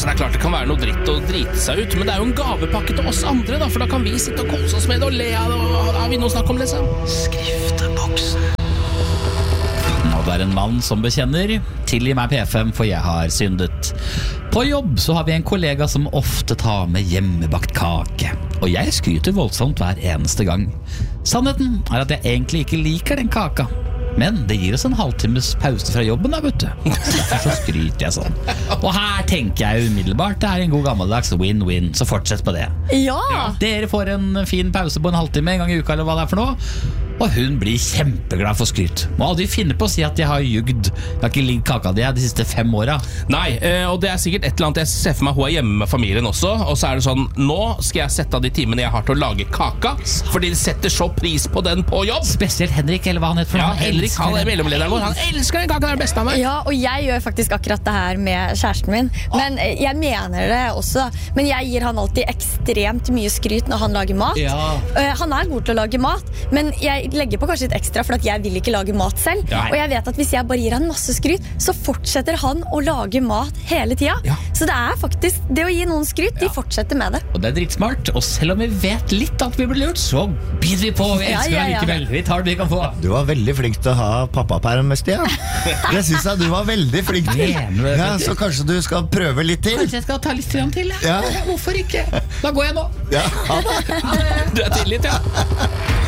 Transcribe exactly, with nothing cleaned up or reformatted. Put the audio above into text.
Altså, det er klart det kan være noe dritt å drite seg ut, men det er jo en gavepakke til oss andre, da, for da kan vi sitte og kose oss med det og le av det, og da har vi noe å snakke om, liksom. Skrifteboksen. Og det er en mann som bekjenner: tilgi meg P F M, for jeg har syndet. På jobb så har vi en kollega som ofte tar med hjemmebakt kake, og jeg skryter voldsomt hver eneste gang. Sannheten er at jeg egentlig ikke liker den kaka, men det gir oss en halvtimes pause fra jobben da, vet du. Derfor så skryter jeg sånn. Og her tenker jeg umiddelbart det er en god gammeldags win-win, så fortsett på det. Ja! Dere får en fin pause på en halvtime en gang i uka, eller hva det er for noe. Og hun blir kjempeglad for skryt. Må aldri finne på å si at jeg har jugd. Jeg har ikke ligget kaka di de siste fem åra. Nei, eh, og det er sikkert et eller annet. Jeg ser for meg hun er hjemme med familien også, og så er det sånn: nå skal jeg sette av de timene jeg har til å lage kaka, fordi de setter så pris på den på jobb. Spesielt Henrik, eller hva han heter for Ja, noe. Henrik, han er mellomlederen vår. Han elsker den kaka, det er det beste av meg. Ja, og jeg gjør faktisk akkurat det her med kjæresten min. Men eh, jeg mener det også. Men jeg gir han alltid ekstremt mye skryt når han lager mat. Ja. Eh, Han er god til å lage mat, men jeg legger på kanskje et ekstra for at jeg vil ikke lage mat selv. Ja. Og jeg vet at hvis jeg bare gir han masse skryt, så fortsetter han å lage mat hele tida. Ja. Så det er faktisk det å gi noen skryt, de fortsetter med det. Og det er drittsmart. Og selv om vi vet litt at vi blir lurt, så biter vi på. Vi Ja, elsker ja, deg ja. likevel. Vi tar det vi kan få. Du var veldig flink til å ha pappaperm med Stian. Det synes jeg du var veldig flink til. Mener du det, Ja, Petter? så kanskje du skal prøve litt til. Kanskje jeg skal ta litt grann til, ja. Ja. Hvorfor ikke? Da går jeg nå. Ja, ha det. Du er tilgitt, ja.